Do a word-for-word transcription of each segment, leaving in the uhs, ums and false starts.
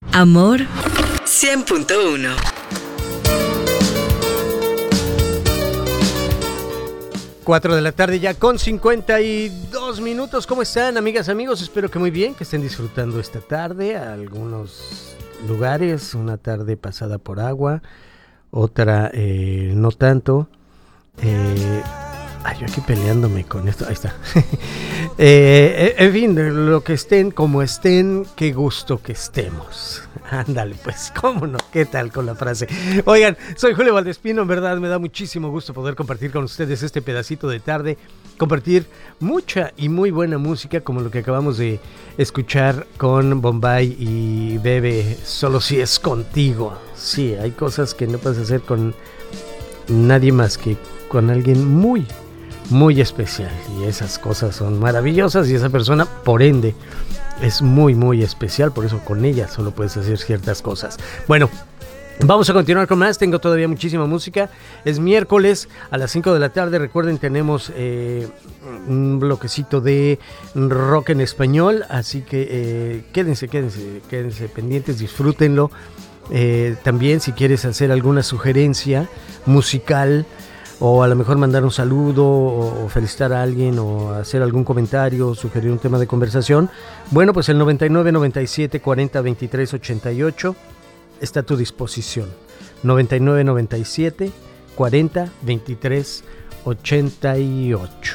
Amor cien punto uno. cuatro de la tarde ya con cincuenta y dos minutos. ¿Cómo están, amigas, amigos? Espero que muy bien, que estén disfrutando esta tarde. Algunos lugares, una tarde pasada por agua, otra eh, no tanto. Eh, ay, yo aquí peleándome con esto. Ahí está. eh, en fin, lo que estén, como estén, qué gusto que estemos. Ándale, pues, cómo no, qué tal con la frase. Oigan, soy Julio Valdespino, en verdad me da muchísimo gusto poder compartir con ustedes este pedacito de tarde, compartir mucha y muy buena música como lo que acabamos de escuchar con Bombay y Bebe, Solo si es contigo. Sí, hay cosas que no puedes hacer con nadie más que con alguien muy, muy especial, y esas cosas son maravillosas, y esa persona, por ende, es muy, muy especial. Por eso con ella solo puedes hacer ciertas cosas. Bueno, vamos a continuar con más. Tengo todavía muchísima música. Es miércoles a las cinco de la tarde. Recuerden, tenemos eh, un bloquecito de rock en español. Así que eh, quédense, quédense, quédense pendientes, disfrútenlo. Eh, también, si quieres hacer alguna sugerencia musical, o a lo mejor mandar un saludo, o felicitar a alguien, o hacer algún comentario, sugerir un tema de conversación, bueno, pues el noventa y nueve, noventa y siete, cuarenta, veintitrés, ochenta y ocho está a tu disposición. noventa y nueve, noventa y siete, cuarenta, veintitrés, ochenta y ocho.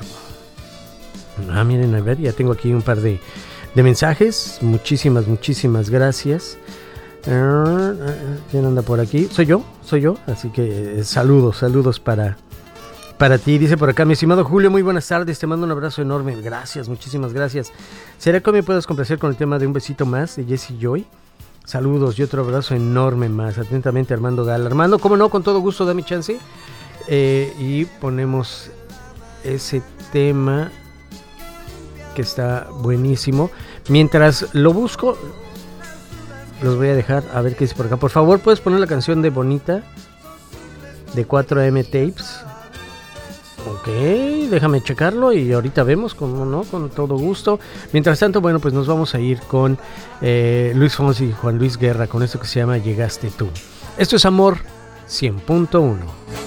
Ah, miren, a ver, ya tengo aquí un par de, de mensajes. Muchísimas, muchísimas gracias. ¿Quién anda por aquí? Soy yo, soy yo. Así que eh, saludos, saludos para... Para ti, dice por acá, mi estimado Julio, muy buenas tardes, te mando un abrazo enorme, gracias, muchísimas gracias. ¿Será que me puedes complacer con el tema de Un Besito Más de Jessie Joy? Saludos y otro abrazo enorme más. Atentamente, Armando Gal. Armando, cómo no, con todo gusto, dame chance. Eh, y ponemos ese tema que está buenísimo. Mientras lo busco, los voy a dejar a ver qué dice por acá. Por favor, ¿puedes poner la canción de Bonita de cuatro eme Tapes? Ok, déjame checarlo y ahorita vemos, como no, con todo gusto. Mientras tanto, bueno, pues nos vamos a ir con eh, Luis Fonsi y Juan Luis Guerra, con esto que se llama Llegaste Tú. Esto es Amor cien punto uno.